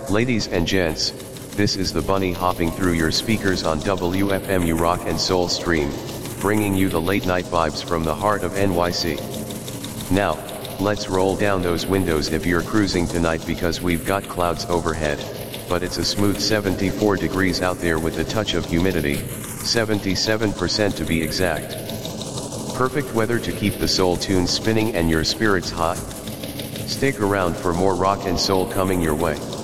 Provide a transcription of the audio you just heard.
Ladies and gents, this is the bunny hopping through your speakers on WFMU Rock and Soul Stream, bringing you the late night vibes from the heart of NYC. Now, let's roll down those windows if you're cruising tonight because we've got clouds overhead, but it's a smooth 74 degrees out there with a touch of humidity, 77% to be exact. Perfect weather to keep the soul tunes spinning and your spirits high. Stick around for more rock and soul coming your way.